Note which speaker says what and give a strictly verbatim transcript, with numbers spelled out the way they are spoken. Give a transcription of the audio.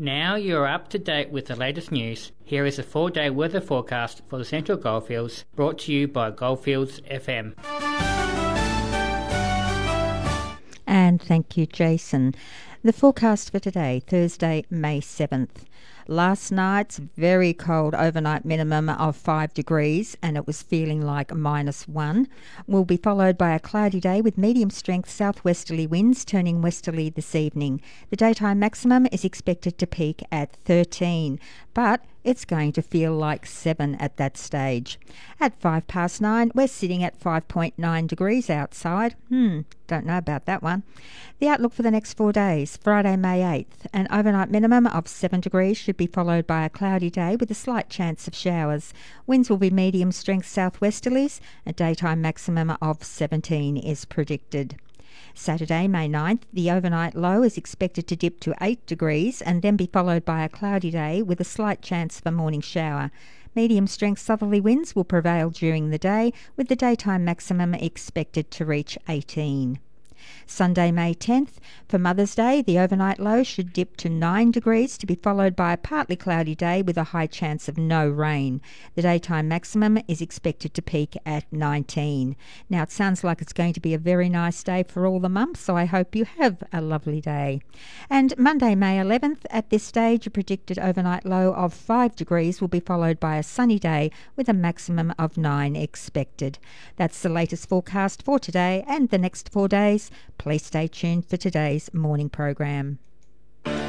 Speaker 1: Now you are up to date with the latest news. Here is a four-day weather forecast for the Central Goldfields, brought to you by Goldfields F M.
Speaker 2: And thank you, Jason. The forecast for today, Thursday, May seventh. Last night's very cold overnight minimum of five degrees, and it was feeling like minus one, will be followed by a cloudy day with medium strength southwesterly winds turning westerly this evening. The daytime maximum is expected to peak at thirteen, but it's going to feel like seven at that stage. At five past nine, we're sitting at five point nine degrees outside. Hmm, don't know about that one. The outlook for the next four days, Friday, May eighth, an overnight minimum of seven degrees should be followed by a cloudy day with a slight chance of showers. Winds will be medium strength southwesterlies. A daytime maximum of seventeen is predicted. Saturday, May ninth, the overnight low is expected to dip to eight degrees and then be followed by a cloudy day with a slight chance of a morning shower. Medium strength southerly winds will prevail during the day, with the daytime maximum expected to reach eighteen. Sunday, May tenth, for Mother's Day, the overnight low should dip to nine degrees to be followed by a partly cloudy day with a high chance of no rain. The daytime maximum is expected to peak at nineteen. Now, it sounds like it's going to be a very nice day for all the mums, so I hope you have a lovely day. And Monday, May eleventh, at this stage, a predicted overnight low of five degrees will be followed by a sunny day with a maximum of nine expected. That's the latest forecast for today and the next four days. Please stay tuned for today's morning program.